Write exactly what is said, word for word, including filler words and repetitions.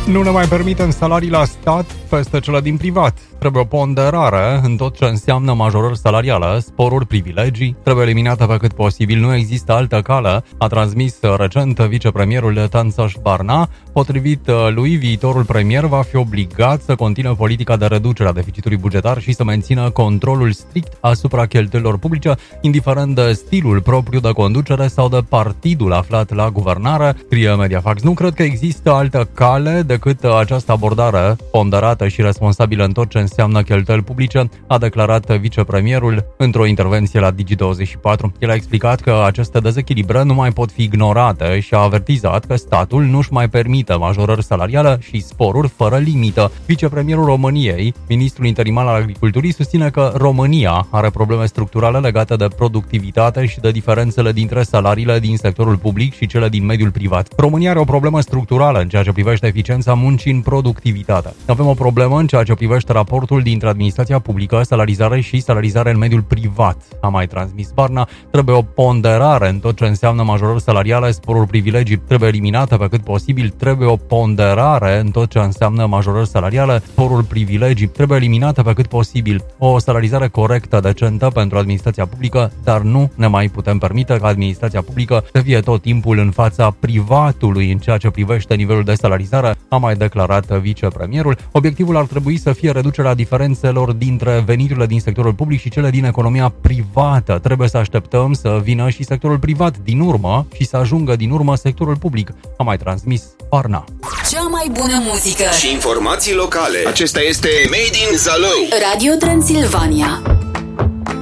Nu ne mai permitem salarii la stat peste cele din privat. Trebuie o ponderare în tot ce înseamnă majorări salariale, sporuri, privilegii. Trebuie eliminată pe cât posibil. Nu există altă cale, a transmis recent vicepremierul Tanțaș Barna. Potrivit lui, viitorul premier va fi obligat să continue politica de reducere a deficitului bugetar și să mențină controlul strict asupra cheltuielilor publice, indiferent de stilul propriu de conducere sau de partidul aflat la guvernare, scrie Mediafax. Nu cred că există altă cale decât această abordare ponderată și responsabilă în tot ce înseamnă cheltuieli publice, a declarat vicepremierul într-o intervenție la Digi douăzeci și patru. El a explicat că aceste dezechilibre nu mai pot fi ignorate și a avertizat că statul nu-și mai permite majorări salariale și sporuri fără limită. Vicepremierul României, ministrul interimar al agriculturii, susține că România are probleme structurale legate de productivitate și de diferențele dintre salariile din sectorul public și cele din mediul privat. România are o problemă structurală în ceea ce privește eficiența muncii în productivitate. Avem o problemă în ceea ce privește raportul dintre administrația publică, salarizare și salarizare în mediul privat, a mai transmis Barna. Trebuie o ponderare în tot ce înseamnă majorări salariale, sporuri, privilegii. Trebuie eliminată pe cât posibil. Trebuie o ponderare în tot ce înseamnă majorări salariale, sporuri, privilegii. Trebuie eliminată pe cât posibil. O salarizare corectă, decentă pentru administrația publică, dar nu ne mai putem permite ca administrația publică să fie tot timpul în fața privatului în ceea ce privește nivelul de salarizare, a mai declarat vicepremierul. Obiectivul ar trebui să fie reducerea diferențelor dintre veniturile din sectorul public și cele din economia privată. Trebuie să așteptăm să vină și sectorul privat din urmă și să ajungă din urmă sectorul public, a mai transmis Barna. Cea mai bună muzică și informații locale. Acesta este Made in Zalău. Radio Transilvania.